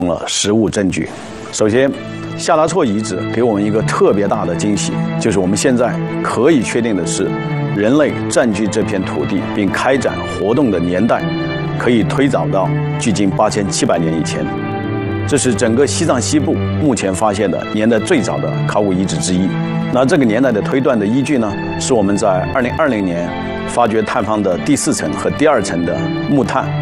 了实物证据。首先，夏达措遗址给我们一个特别大的惊喜，就是我们现在可以确定的是，人类占据这片土地并开展活动的年代，可以推早到距今8700年以前。这是整个西藏西部目前发现的年代最早的考古遗址之一。那这个年代的推断的依据呢，是我们在2020年发掘探方的第4层和第2层的木炭。